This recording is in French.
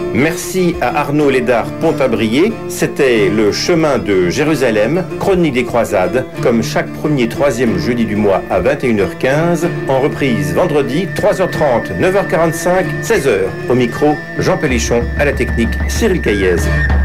Merci à Arnaud Lédard Pontabrier. C'était le chemin de Jérusalem, chronique des croisades, comme chaque premier troisième jeudi du mois à 21h15, en reprise vendredi 3h30, 9h45, 16h. Au micro, Jean Pélichon, à la technique, Cyril Caillez.